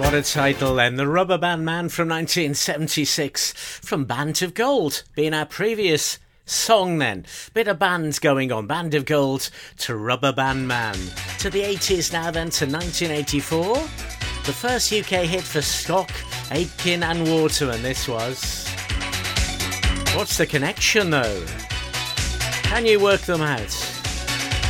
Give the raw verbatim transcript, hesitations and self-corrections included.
What a title then. The Rubber Band Man from nineteen seventy-six from Band of Gold being our previous song then. Bit of bands going on. Band of Gold to Rubber Band Man. To the eighties now then, to nineteen eighty-four. The first U K hit for Stock, Aitken and Waterman this was. What's the connection though? Can you work them out?